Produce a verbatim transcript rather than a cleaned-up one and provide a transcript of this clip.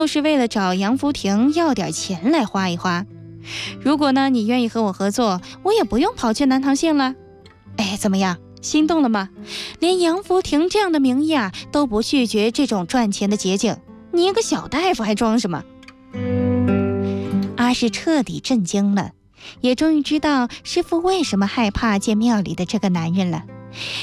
就是为了找杨福亭要点钱来花一花。如果呢你愿意和我合作，我也不用跑去南塘县了。哎，怎么样？心动了吗？连杨福亭这样的名医啊都不拒绝这种赚钱的捷径，你一个小大夫还装什么？阿氏彻底震惊了，也终于知道师父为什么害怕见庙里的这个男人了。